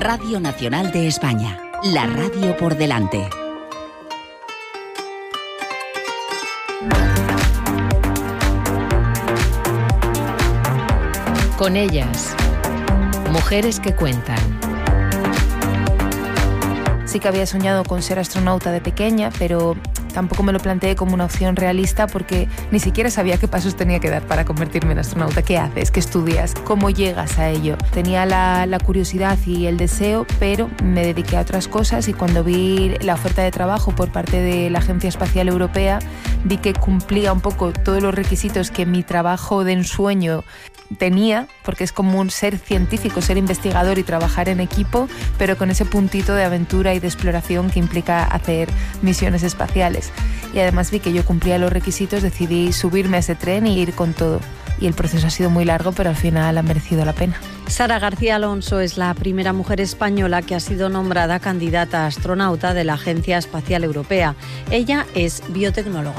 Radio Nacional de España, la radio por delante. Con ellas, mujeres que cuentan. Sí que había soñado con ser astronauta de pequeña, pero tampoco me lo planteé como una opción realista porque ni siquiera sabía qué pasos tenía que dar para convertirme en astronauta. ¿Qué haces? ¿Qué estudias? ¿Cómo llegas a ello? Tenía la curiosidad y el deseo, pero me dediqué a otras cosas y cuando vi la oferta de trabajo por parte de la Agencia Espacial Europea, vi que cumplía un poco todos los requisitos que mi trabajo de ensueño tenía, porque es como un ser científico, ser investigador y trabajar en equipo, pero con ese puntito de aventura y de exploración que implica hacer misiones espaciales. Y además vi que yo cumplía los requisitos, decidí subirme a ese tren y ir con todo. Y el proceso ha sido muy largo, pero al final ha merecido la pena. Sara García Alonso es la primera mujer española que ha sido nombrada candidata a astronauta de la Agencia Espacial Europea. Ella es biotecnóloga.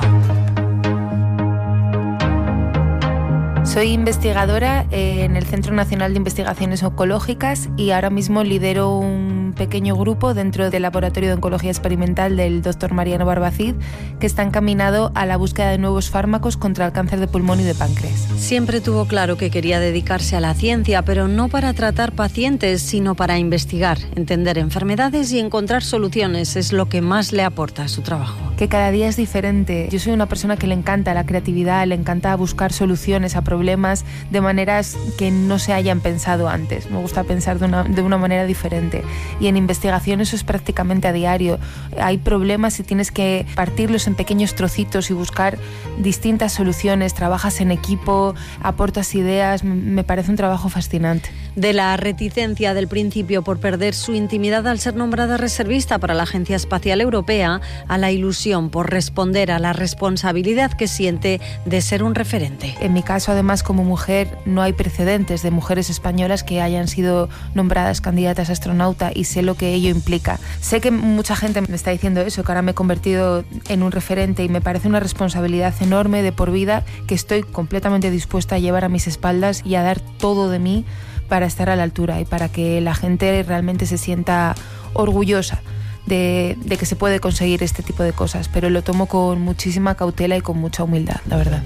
Soy investigadora en el Centro Nacional de Investigaciones Oncológicas y ahora mismo lidero un pequeño grupo dentro del Laboratorio de Oncología Experimental del Dr. Mariano Barbacid que está encaminado a la búsqueda de nuevos fármacos contra el cáncer de pulmón y de páncreas. Siempre tuvo claro que quería dedicarse a la ciencia, pero no para tratar pacientes, sino para investigar, entender enfermedades y encontrar soluciones. Es lo que más le aporta a su trabajo. Que cada día es diferente. Yo soy una persona que le encanta la creatividad, le encanta buscar soluciones a problemas de maneras que no se hayan pensado antes. Me gusta pensar de una manera diferente. Y en investigación eso es prácticamente a diario. Hay problemas y tienes que partirlos en pequeños trocitos y buscar distintas soluciones. Trabajas en equipo, aportas ideas. Me parece un trabajo fascinante. De la reticencia del principio por perder su intimidad al ser nombrada reservista para la Agencia Espacial Europea, a la ilusión por responder a la responsabilidad que siente de ser un referente. En mi caso, además, como mujer, no hay precedentes de mujeres españolas que hayan sido nombradas candidatas a astronauta y sé lo que ello implica. Sé que mucha gente me está diciendo eso, que ahora me he convertido en un referente y me parece una responsabilidad enorme de por vida que estoy completamente dispuesta a llevar a mis espaldas y a dar todo de mí para estar a la altura y para que la gente realmente se sienta orgullosa de que se puede conseguir este tipo de cosas, pero lo tomo con muchísima cautela y con mucha humildad, la verdad.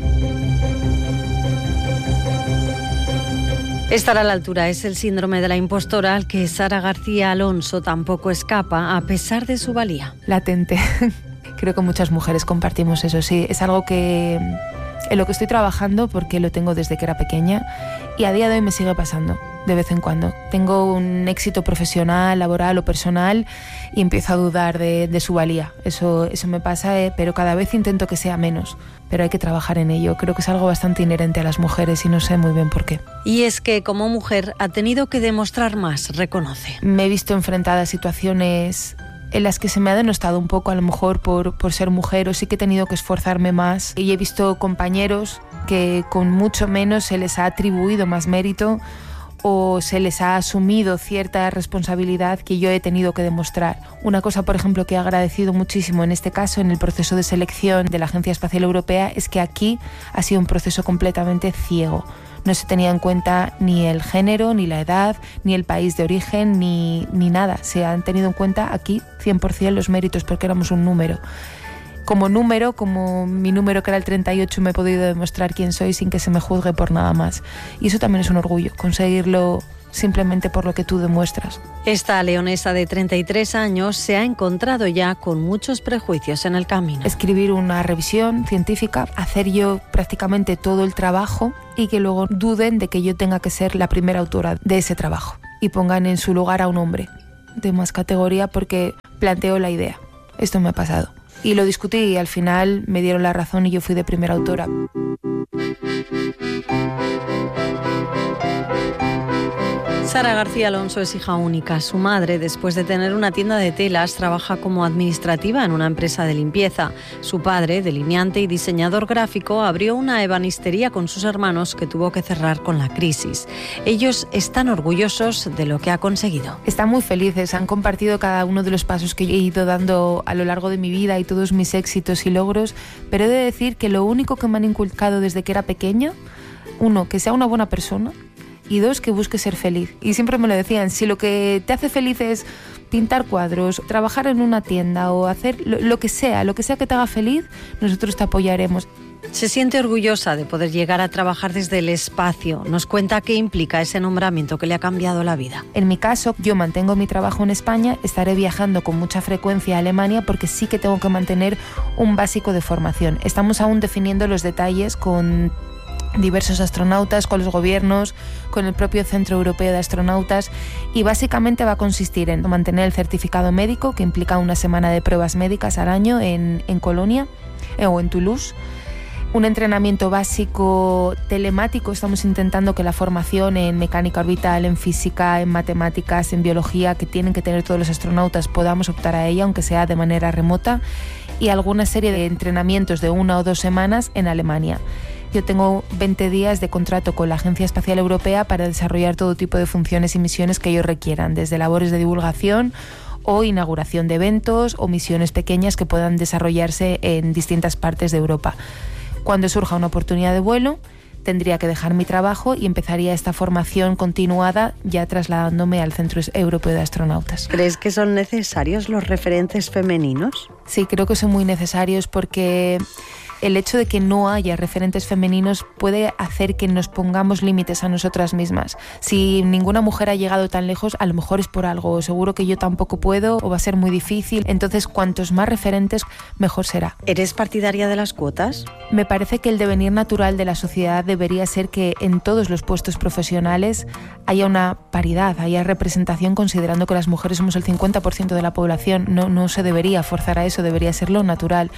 Estar a la altura es el síndrome de la impostora al que Sara García Alonso tampoco escapa, a pesar de su valía. Latente. Creo que muchas mujeres compartimos eso, sí. Es algo que en lo que estoy trabajando porque lo tengo desde que era pequeña y a día de hoy me sigue pasando de vez en cuando. Tengo un éxito profesional, laboral o personal y empiezo a dudar de su valía. Eso me pasa, pero cada vez intento que sea menos. Pero hay que trabajar en ello. Creo que es algo bastante inherente a las mujeres y no sé muy bien por qué. Y es que como mujer ha tenido que demostrar más, reconoce. Me he visto enfrentada a situaciones en las que se me ha denostado un poco, a lo mejor por ser mujer, o sí que he tenido que esforzarme más. Y he visto compañeros que con mucho menos se les ha atribuido más mérito o se les ha asumido cierta responsabilidad que yo he tenido que demostrar. Una cosa, por ejemplo, que he agradecido muchísimo en este caso, en el proceso de selección de la Agencia Espacial Europea, es que aquí ha sido un proceso completamente ciego. No se tenía en cuenta ni el género, ni la edad, ni el país de origen, ni nada. Se han tenido en cuenta aquí 100% los méritos porque éramos un número. Como mi número que era el 38, me he podido demostrar quién soy sin que se me juzgue por nada más. Y eso también es un orgullo, conseguirlo simplemente por lo que tú demuestras. Esta leonesa de 33 años se ha encontrado ya con muchos prejuicios en el camino. Escribir una revisión científica, hacer yo prácticamente todo el trabajo y que luego duden de que yo tenga que ser la primera autora de ese trabajo y pongan en su lugar a un hombre de más categoría porque planteo la idea. Esto me ha pasado. Y lo discutí y al final me dieron la razón y yo fui de primera autora. Sara García Alonso es hija única. Su madre, después de tener una tienda de telas, trabaja como administrativa en una empresa de limpieza. Su padre, delineante y diseñador gráfico, abrió una ebanistería con sus hermanos que tuvo que cerrar con la crisis. Ellos están orgullosos de lo que ha conseguido. Están muy felices, han compartido cada uno de los pasos que he ido dando a lo largo de mi vida y todos mis éxitos y logros, pero he de decir que lo único que me han inculcado desde que era pequeña, uno, que sea una buena persona, y 2, que busques ser feliz. Y siempre me lo decían, si lo que te hace feliz es pintar cuadros, trabajar en una tienda o hacer lo que sea que te haga feliz, nosotros te apoyaremos. Se siente orgullosa de poder llegar a trabajar desde el espacio. Nos cuenta qué implica ese nombramiento que le ha cambiado la vida. En mi caso, yo mantengo mi trabajo en España, estaré viajando con mucha frecuencia a Alemania porque sí que tengo que mantener un básico de formación. Estamos aún definiendo los detalles con diversos astronautas, con los gobiernos, con el propio Centro Europeo de Astronautas, y básicamente va a consistir en mantener el certificado médico, que implica una semana de pruebas médicas al año en Colonia o en Toulouse. Un entrenamiento básico telemático. Estamos intentando que la formación en mecánica orbital, en física, en matemáticas, en biología, que tienen que tener todos los astronautas, podamos optar a ella, aunque sea de manera remota, y alguna serie de entrenamientos de 1 o 2 semanas en Alemania. Yo tengo 20 días de contrato con la Agencia Espacial Europea para desarrollar todo tipo de funciones y misiones que ellos requieran, desde labores de divulgación o inauguración de eventos o misiones pequeñas que puedan desarrollarse en distintas partes de Europa. Cuando surja una oportunidad de vuelo, tendría que dejar mi trabajo y empezaría esta formación continuada, ya trasladándome al Centro Europeo de Astronautas. ¿Crees que son necesarios los referentes femeninos? Sí, creo que son muy necesarios porque el hecho de que no haya referentes femeninos puede hacer que nos pongamos límites a nosotras mismas. Si ninguna mujer ha llegado tan lejos, a lo mejor es por algo. Seguro que yo tampoco puedo o va a ser muy difícil. Entonces, cuantos más referentes, mejor será. ¿Eres partidaria de las cuotas? Me parece que el devenir natural de la sociedad debería ser que en todos los puestos profesionales haya una paridad, haya representación, considerando que las mujeres somos el 50% de la población. No se debería forzar a eso, debería ser lo natural.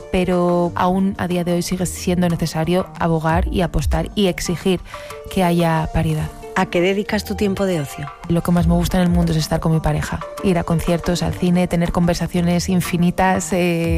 Pero aún a día de hoy sigue siendo necesario abogar y apostar y exigir que haya paridad. ¿A qué dedicas tu tiempo de ocio? Lo que más me gusta en el mundo es estar con mi pareja, ir a conciertos, al cine, tener conversaciones infinitas,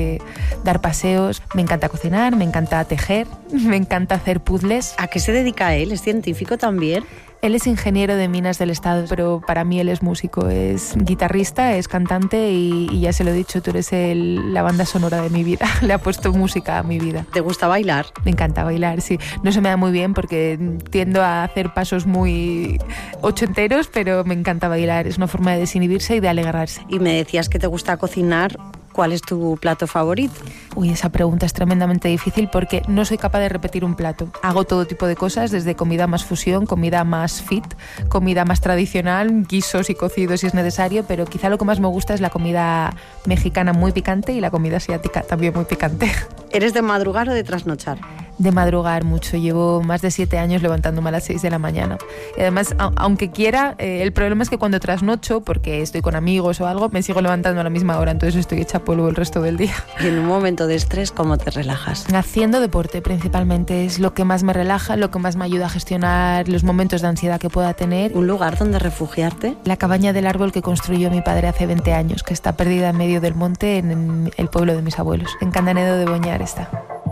dar paseos. Me encanta cocinar, me encanta tejer, me encanta hacer puzzles. ¿A qué se dedica él? ¿Es científico también? Él es ingeniero de minas del Estado, pero para mí él es músico, es guitarrista, es cantante y ya se lo he dicho, tú eres la banda sonora de mi vida. Le ha puesto música a mi vida. ¿Te gusta bailar? Me encanta bailar, sí. No se me da muy bien porque tiendo a hacer pasos muy ochenteros, pero me encanta bailar. Es una forma de desinhibirse y de alegrarse. Y me decías que te gusta cocinar. ¿Cuál es tu plato favorito? Uy, esa pregunta es tremendamente difícil porque no soy capaz de repetir un plato. Hago todo tipo de cosas, desde comida más fusión, comida más fit, comida más tradicional, guisos y cocidos si es necesario, pero quizá lo que más me gusta es la comida mexicana muy picante y la comida asiática también muy picante. ¿Eres de madrugar o de trasnochar? De madrugar mucho, llevo más de 7 años levantándome a las 6 de la mañana. Y además, aunque quiera, el problema es que cuando trasnocho, porque estoy con amigos o algo, me sigo levantando a la misma hora, entonces estoy hecha polvo el resto del día. Y en un momento de estrés, ¿cómo te relajas? Haciendo deporte principalmente, es lo que más me relaja, lo que más me ayuda a gestionar los momentos de ansiedad que pueda tener. ¿Un lugar donde refugiarte? La cabaña del árbol que construyó mi padre hace 20 años, que está perdida en medio del monte en el pueblo de mis abuelos. En Candanedo de Boñar está.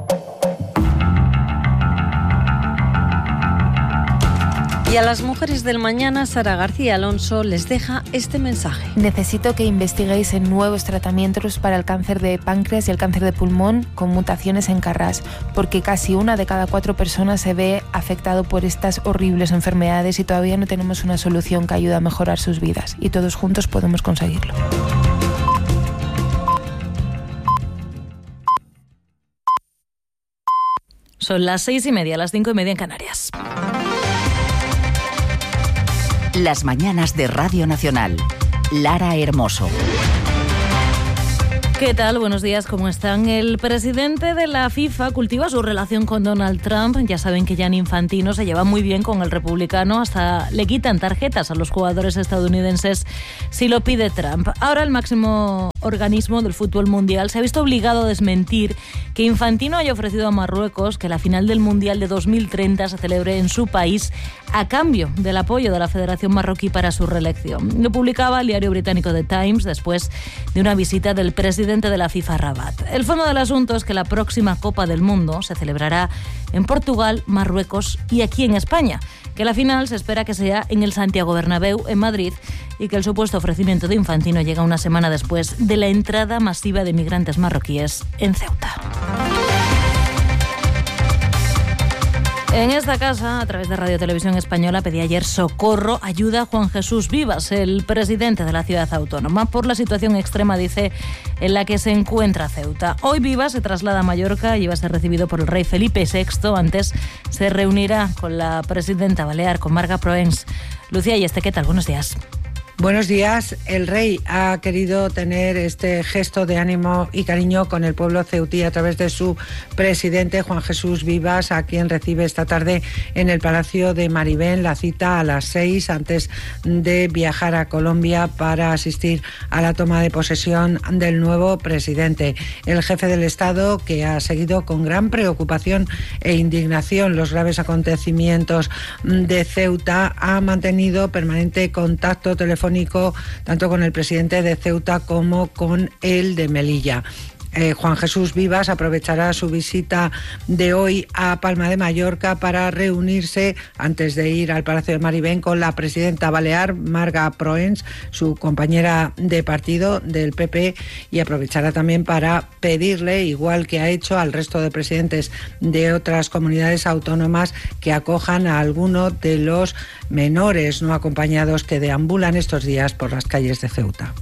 Y a las mujeres del mañana, Sara García Alonso les deja este mensaje. Necesito que investiguéis en nuevos tratamientos para el cáncer de páncreas y el cáncer de pulmón con mutaciones en Carras, porque casi 1 de cada 4 personas se ve afectado por estas horribles enfermedades y todavía no tenemos una solución que ayude a mejorar sus vidas. Y todos juntos podemos conseguirlo. Son las 6:30, las 5:30 en Canarias. Las mañanas de Radio Nacional. Lara Hermoso. ¿Qué tal? Buenos días, ¿cómo están? El presidente de la FIFA cultiva su relación con Donald Trump. Ya saben que Gianni Infantino se lleva muy bien con el republicano, hasta le quitan tarjetas a los jugadores estadounidenses si lo pide Trump. Ahora el máximo organismo del fútbol mundial se ha visto obligado a desmentir que Infantino haya ofrecido a Marruecos que la final del Mundial de 2030 se celebre en su país a cambio del apoyo de la Federación Marroquí para su reelección. Lo publicaba el diario británico The Times después de una visita del presidente de la FIFA a Rabat. El fondo del asunto es que la próxima Copa del Mundo se celebrará en Portugal, Marruecos y aquí en España, que la final se espera que sea en el Santiago Bernabéu, en Madrid, y que el supuesto ofrecimiento de Infantino llega una semana después de la entrada masiva de migrantes marroquíes en Ceuta. En esta casa, a través de Radio Televisión Española, pedía ayer socorro, ayuda a Juan Jesús Vivas, el presidente de la ciudad autónoma, por la situación extrema, dice, en la que se encuentra Ceuta. Hoy Vivas se traslada a Mallorca y va a ser recibido por el rey Felipe VI. Antes se reunirá con la presidenta balear, con Marga Proens. Lucía Yeste, ¿qué tal? Buenos días. Buenos días. El rey ha querido tener este gesto de ánimo y cariño con el pueblo ceutí a través de su presidente, Juan Jesús Vivas, a quien recibe esta tarde en el Palacio de Maribén. La cita a las 6 antes de viajar a Colombia para asistir a la toma de posesión del nuevo presidente. El jefe del Estado, que ha seguido con gran preocupación e indignación los graves acontecimientos de Ceuta, ha mantenido permanente contacto telefónico tanto con el presidente de Ceuta como con el de Melilla. Juan Jesús Vivas aprovechará su visita de hoy a Palma de Mallorca para reunirse, antes de ir al Palacio de Maribén, con la presidenta balear, Marga Proens, su compañera de partido del PP, y aprovechará también para pedirle, igual que ha hecho al resto de presidentes de otras comunidades autónomas, que acojan a alguno de los menores no acompañados que deambulan estos días por las calles de Ceuta.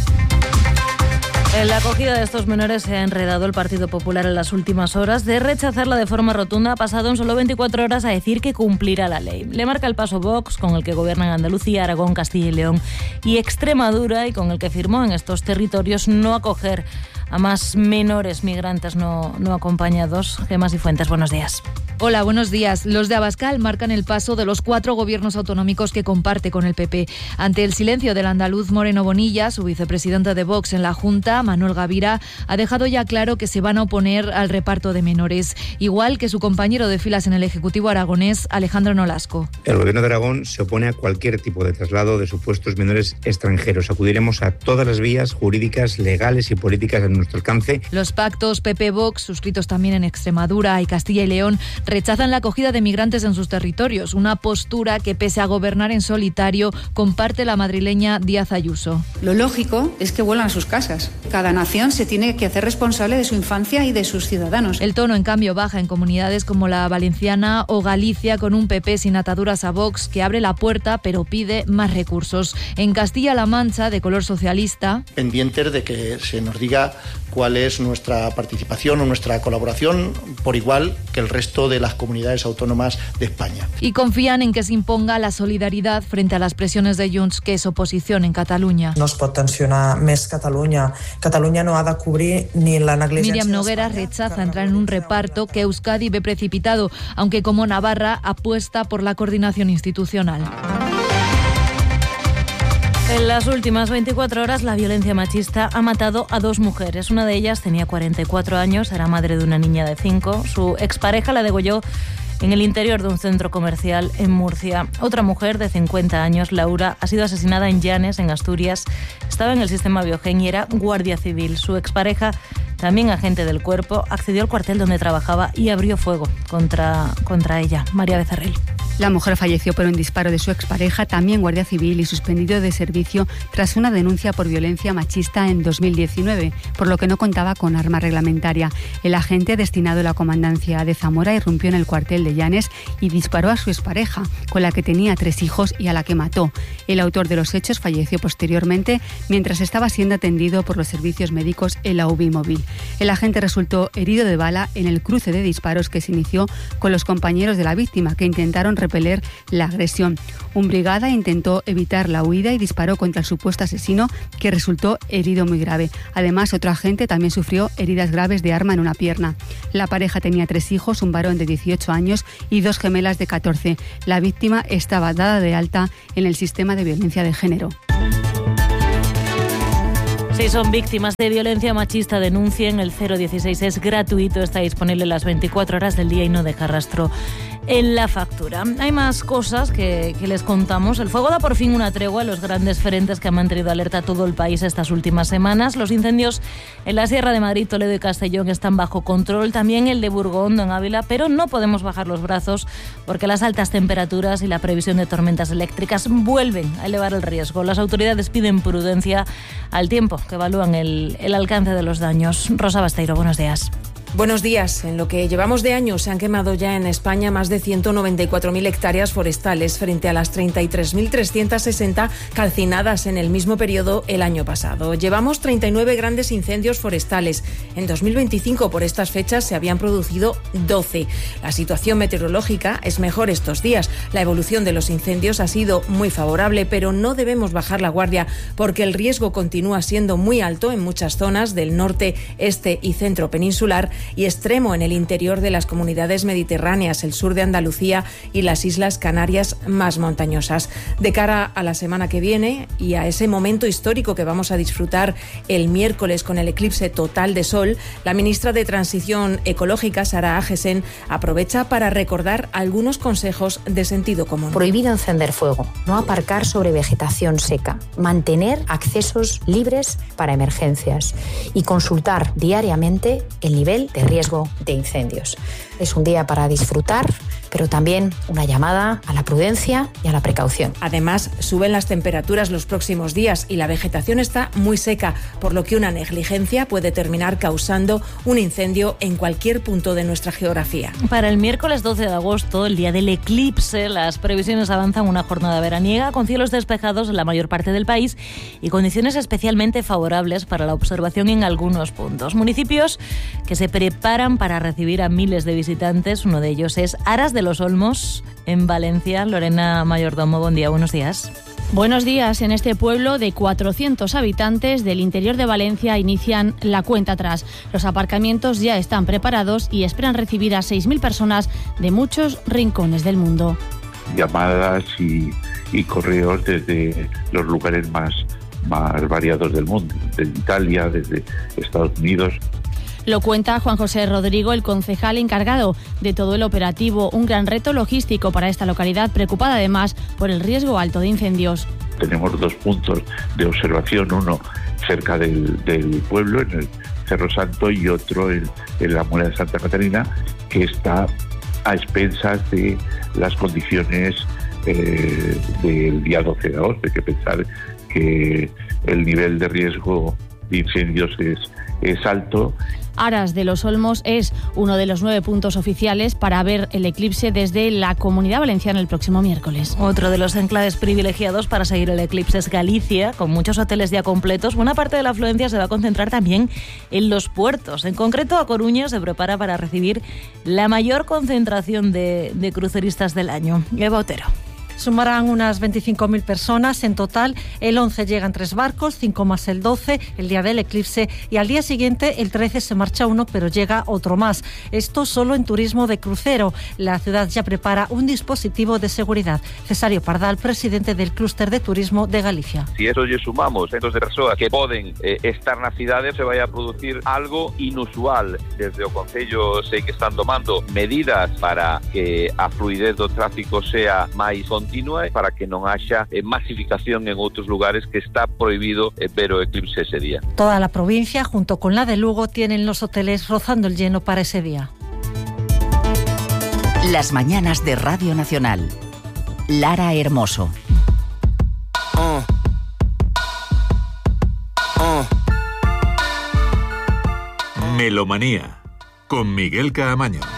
En la acogida de estos menores se ha enredado el Partido Popular en las últimas horas. De rechazarla de forma rotunda, ha pasado en solo 24 horas a decir que cumplirá la ley. Le marca el paso Vox, con el que gobiernan Andalucía, Aragón, Castilla y León y Extremadura, y con el que firmó en estos territorios no acoger a más menores migrantes no acompañados. Gemma Cifuentes, buenos días. Hola, buenos días. Los de Abascal marcan el paso de los 4 gobiernos autonómicos que comparte con el PP. Ante el silencio del andaluz Moreno Bonilla, su vicepresidenta de Vox en la Junta, Manuel Gavira, ha dejado ya claro que se van a oponer al reparto de menores, igual que su compañero de filas en el Ejecutivo aragonés, Alejandro Nolasco. El Gobierno de Aragón se opone a cualquier tipo de traslado de supuestos menores extranjeros. Acudiremos a todas las vías jurídicas, legales y políticas a nuestro alcance. Los pactos PP-Vox, suscritos también en Extremadura y Castilla y León, rechazan la acogida de migrantes en sus territorios, una postura que, pese a gobernar en solitario, comparte la madrileña Díaz Ayuso. Lo lógico es que vuelvan a sus casas. Cada nación se tiene que hacer responsable de su infancia y de sus ciudadanos. El tono, en cambio, baja en comunidades como la valenciana o Galicia, con un PP sin ataduras a Vox, que abre la puerta pero pide más recursos. En Castilla-La Mancha, de color socialista, pendientes de que se nos diga cuál es nuestra participación o nuestra colaboración por igual que el resto de las comunidades autónomas de España. Y confían en que se imponga la solidaridad frente a las presiones de Junts, que es oposición en Catalunya. No es pot tensionar més Catalunya. Catalunya no ha de cobrir ni la negligència. Miriam Noguera rechaza entrar en un reparto que Euskadi ve precipitado, aunque como Navarra apuesta por la coordinación institucional. En las últimas 24 horas, la violencia machista ha matado a 2 mujeres. Una de ellas tenía 44 años, era madre de una niña de 5. Su expareja la degolló en el interior de un centro comercial en Murcia. Otra mujer de 50 años, Laura, ha sido asesinada en Llanes, en Asturias. Estaba en el sistema Biogen y era guardia civil. Su expareja, también agente del cuerpo, accedió al cuartel donde trabajaba y abrió fuego contra ella. María Becerril. La mujer falleció por un disparo de su expareja, también guardia civil, y suspendido de servicio tras una denuncia por violencia machista en 2019, por lo que no contaba con arma reglamentaria. El agente, destinado a la comandancia de Zamora, irrumpió en el cuartel de Llanes y disparó a su expareja, con la que tenía 3 hijos y a la que mató. El autor de los hechos falleció posteriormente mientras estaba siendo atendido por los servicios médicos en la UBI móvil. El agente resultó herido de bala en el cruce de disparos que se inició con los compañeros de la víctima, que intentaron repeler la agresión. Un brigada intentó evitar la huida y disparó contra el supuesto asesino, que resultó herido muy grave. Además, otro agente también sufrió heridas graves de arma en una pierna. La pareja tenía 3 hijos, un varón de 18 años y 2 gemelas de 14. La víctima estaba dada de alta en el sistema de violencia de género. Si son víctimas de violencia machista, denuncien. El 016 es gratuito, está disponible las 24 horas del día y no deja rastro en la factura. Hay más cosas que les contamos. El fuego da por fin una tregua a los grandes frentes que han mantenido alerta a todo el país estas últimas semanas. Los incendios en la Sierra de Madrid, Toledo y Castellón están bajo control, también el de Burgondo en Ávila, pero no podemos bajar los brazos porque las altas temperaturas y la previsión de tormentas eléctricas vuelven a elevar el riesgo. Las autoridades piden prudencia al tiempo que evalúan el alcance de los daños. Rosa Basteiro, buenos días. Buenos días. En lo que llevamos de año se han quemado ya en España más de 194.000 hectáreas forestales frente a las 33.360 calcinadas en el mismo periodo el año pasado. Llevamos 39 grandes incendios forestales. En 2025 por estas fechas se habían producido 12. La situación meteorológica es mejor estos días. La evolución de los incendios ha sido muy favorable, pero no debemos bajar la guardia porque el riesgo continúa siendo muy alto en muchas zonas del norte, este y centro peninsular y extremo en el interior de las comunidades mediterráneas, el sur de Andalucía y las Islas Canarias más montañosas. De cara a la semana que viene y a ese momento histórico que vamos a disfrutar el miércoles con el eclipse total de sol, la ministra de Transición Ecológica, Sara Agesen, aprovecha para recordar algunos consejos de sentido común. Prohibido encender fuego, no aparcar sobre vegetación seca, mantener accesos libres para emergencias y consultar diariamente el nivel de riesgo de incendios. Es un día para disfrutar, pero también una llamada a la prudencia y a la precaución. Además, suben las temperaturas los próximos días y la vegetación está muy seca, por lo que una negligencia puede terminar causando un incendio en cualquier punto de nuestra geografía. Para el miércoles 12 de agosto, el día del eclipse, las previsiones avanzan una jornada veraniega con cielos despejados en la mayor parte del país y condiciones especialmente favorables para la observación en algunos puntos. Municipios que se preparan para recibir a miles de visitantes, uno de ellos es Aras de los Olmos, en Valencia. Lorena Mayordomo, buen día, buenos días. Buenos días. En este pueblo de 400 habitantes del interior de Valencia inician la cuenta atrás. Los aparcamientos ya están preparados y esperan recibir a 6.000 personas de muchos rincones del mundo. Llamadas y correos desde los lugares más variados del mundo, desde Italia, desde Estados Unidos. Lo cuenta Juan José Rodrigo, el concejal encargado de todo el operativo, un gran reto logístico para esta localidad, preocupada además por el riesgo alto de incendios. Tenemos 2 puntos de observación, uno cerca del pueblo, en el Cerro Santo, y otro en la Muela de Santa Catarina, que está a expensas de las condiciones del día 12 de agosto. Hay que pensar que el nivel de riesgo de incendios es alto. Aras de los Olmos es uno de los 9 puntos oficiales para ver el eclipse desde la Comunidad Valenciana el próximo miércoles. Otro de los enclaves privilegiados para seguir el eclipse es Galicia, con muchos hoteles ya completos. Buena parte de la afluencia se va a concentrar también en los puertos. En concreto, A Coruña se prepara para recibir la mayor concentración de cruceristas del año. Eva Otero. Sumarán unas 25.000 personas en total. El 11 llegan 3 barcos, 5 más el 12, el día del eclipse, y al día siguiente, el 13, se marcha uno, pero llega otro más. Esto solo en turismo de crucero. La ciudad ya prepara un dispositivo de seguridad. Cesario Pardal, presidente del Clúster de Turismo de Galicia. Si eso lle sumamos centros de persoas que poden estar na cidade, se vai a producir algo inusual. Desde o Concello sei que están tomando medidas para que a fluidez do tráfico sea máis continua, para que non haxa masificación en outros lugares que está prohibido ver o eclipse ese día. Toda la provincia, junto con la de Lugo, tienen los hoteles rozando el lleno para ese día. Las mañanas de Radio Nacional. Lara Hermoso. Melomanía, con Miguel Caamaño.